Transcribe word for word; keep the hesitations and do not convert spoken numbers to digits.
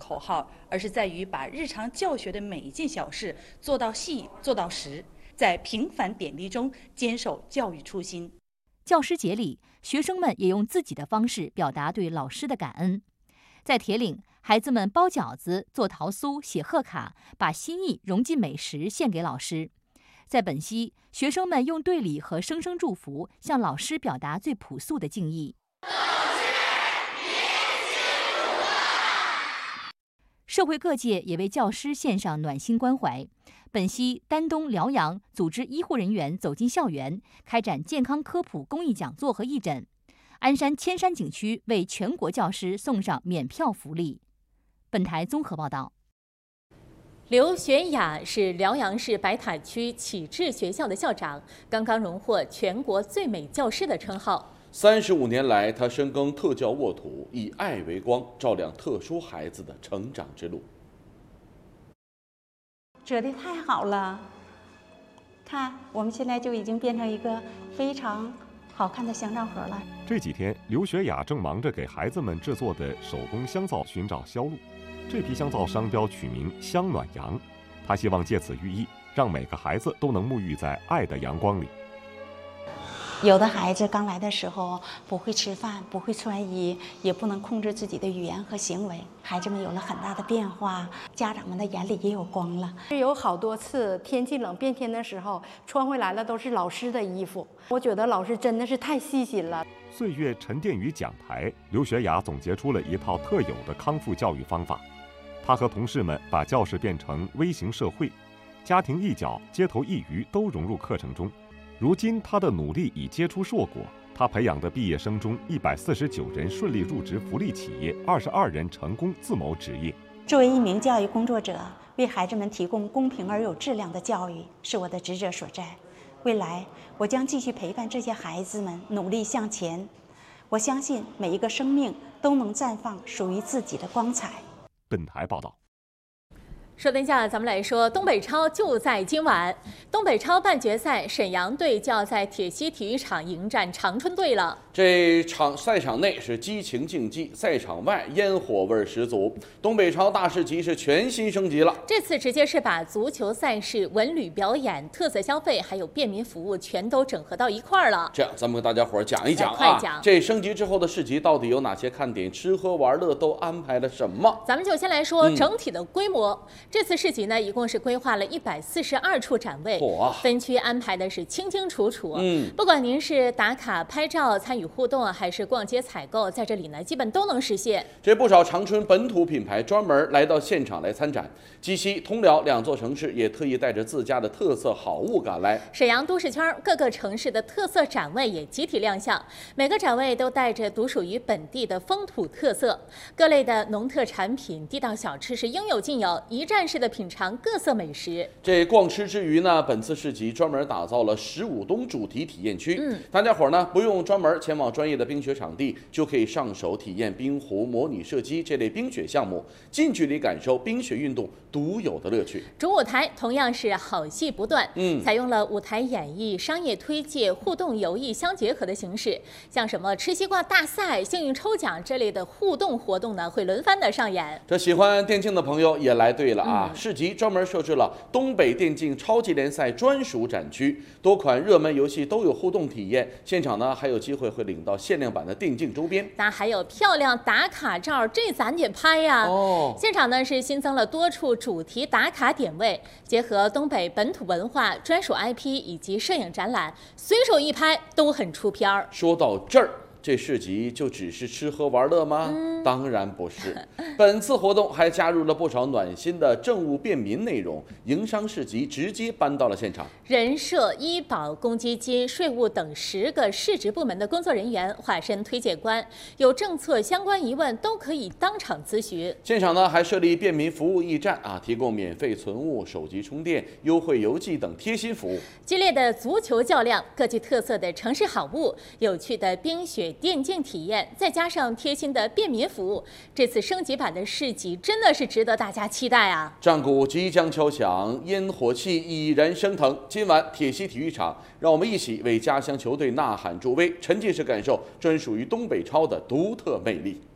口号，而是在于把日常教学的每一件小事做到细、做到实，在平凡点滴中坚守教育初心。 教师节里，学生们也用自己的方式表达对老师的感恩。在铁岭，孩子们包饺子、做桃酥、写贺卡，把心意融进美食献给老师。在本溪，学生们用对礼和声声祝福向老师表达最朴素的敬意。社会各界也为教师献上暖心关怀。本溪、丹东、辽阳组织医护人员走进校园，开展健康科普公益讲座和义诊。鞍山千山景区为全国教师送上免票福利。本台综合报道。 刘学雅是辽阳市白塔区启智学校的校长，刚刚荣获全国最美教师的称号。 三十五年来，他深耕特教沃土，以爱为光，照亮特殊孩子的成长之路。 折得太好了，看我们现在就已经变成一个非常好看的香皂盒了。 这几天，刘学雅正忙着给孩子们制作的手工香皂寻找销路。这批香皂商标取名“香暖阳”，他希望借此寓意，让每个孩子都能沐浴在爱的阳光里。 有的孩子刚来的时候不会吃饭，不会穿衣，也不能控制自己的语言和行为。孩子们有了很大的变化，家长们的眼里也有光了。 有好多次天气冷变天的时候，穿回来了都是老师的衣服。我觉得老师真的是太细心了。 岁月沉淀于讲台，刘学雅总结出了一套特有的康复教育方法。他和同事们把教室变成微型社会，家庭一角、街头一隅都融入课程中。如今，他的努力已结出硕果。他培养的毕业生中，一百四十九人顺利入职福利企业，二十二人成功自谋职业。 作为一名教育工作者，为孩子们提供公平而有质量的教育是我的职责所在。未来，我将继续陪伴这些孩子们努力向前。我相信每一个生命都能绽放属于自己的光彩。 本台报道。 说等一下，咱们来说东北超就在今晚。东北超半决赛，沈阳队就要在铁西体育场迎战长春队了。 这场赛场内是激情竞技，赛场外烟火味十足。东北超大市集是全新升级了， 这次直接是把足球赛事、文旅表演、特色消费还有便民服务全都整合到一块儿了。 这样，咱们跟大家伙儿讲一讲啊， 快讲这升级之后的市集到底有哪些看点？吃喝玩乐都安排了什么？ 咱们就先来说整体的规模。嗯、这次市集呢，一共是规划了一百四十二处展位，分区安排的是清清楚楚。嗯，不管您是打卡拍照、参与互动，还是逛街采购，在这里呢，基本都能实现。 这不少长春本土品牌专门来到现场来参展，鸡西、通辽两座城市也特意带着自家的特色好物赶来。 沈阳都市圈各个城市的特色展位也集体亮相，每个展位都带着独属于本地的风土特色，各类的农特产品、地道小吃是应有尽有，一站式的品尝各色美食。 这逛吃之余呢，本次市集专门打造了十五冬主题体验区， 嗯， 大家伙呢不用专门前往专业的冰雪场地，就可以上手体验冰壶、模拟射击这类冰雪项目，近距离感受冰雪运动独有的乐趣。 主舞台同样是好戏不断，嗯，采用了舞台演绎、商业推介、互动游艺相结合的形式，像什么吃西瓜大赛、幸运抽奖这类的互动活动呢，会轮番的上演。 这喜欢电竞的朋友也来对了啊！ 嗯、 市集专门设置了东北电竞超级联赛专属展区，多款热门游戏都有互动体验，现场呢还有机会会领到限量版的电竞周边， 那还有漂亮打卡照，这咱得拍呀！ 哦， 现场呢是新增了多处主题打卡点位，结合东北本土文化、专属 I P 以及摄影展览，随手一拍都很出片儿。 说到这儿，这市集就只是吃喝玩乐吗？ 嗯、 当然不是。本次活动还加入了不少暖心的政务便民内容，营商市集直接搬到了现场。 人社、医保、公积金、税务等十个市直部门的工作人员化身推介官，有政策相关疑问都可以当场咨询。 现场呢还设立便民服务驿站啊，提供免费存物、手机充电、优惠邮寄等贴心服务。 激烈的足球较量，各具特色的城市好物，有趣的冰雪电竞体验，再加上贴心的便民服务，这次升级版的市集真的是值得大家期待啊！ 战鼓即将敲响，烟火气已然升腾。今晚铁西体育场，让我们一起为家乡球队呐喊助威，沉浸式感受专属于东北超的独特魅力。